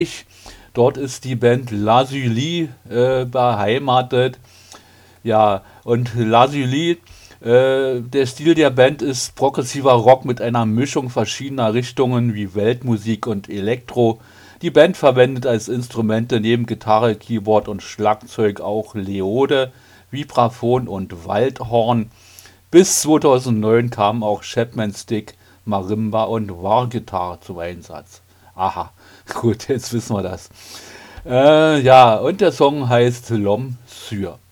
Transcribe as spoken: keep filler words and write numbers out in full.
Dort ist die Band Lazuli äh, beheimatet. Ja, und Lazuli, äh, der Stil der Band ist progressiver Rock mit einer Mischung verschiedener Richtungen wie Weltmusik und Elektro. Die Band verwendet als Instrumente neben Gitarre, Keyboard und Schlagzeug auch Leode, Vibraphon und Waldhorn. Bis zweitausendneun kamen auch Chapman Stick, Marimba und Wargitarre zum Einsatz. Aha, gut, jetzt wissen wir das. Äh, ja, und der Song heißt L'Homme Sur.